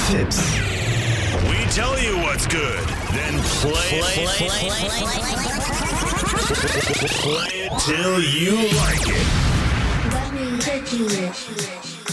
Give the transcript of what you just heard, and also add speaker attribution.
Speaker 1: Tipps.
Speaker 2: We tell you what's good, then play it till you like it.
Speaker 3: Let me hit you.